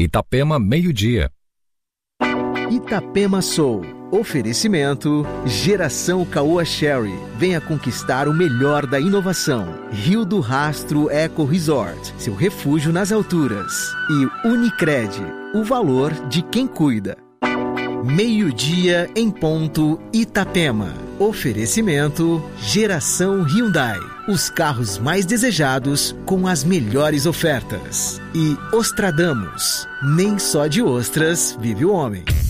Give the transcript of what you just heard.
Itapema, meio-dia. Itapema Soul. Oferecimento Geração Caoa Sherry. Venha conquistar o melhor da inovação. Rio do Rastro Eco Resort. Seu refúgio nas alturas. E Unicred. O valor de quem cuida. Meio-dia em ponto, Itapema. Oferecimento Geração Hyundai. Os carros mais desejados com as melhores ofertas. E Ostradamus. Nem só de ostras vive o homem.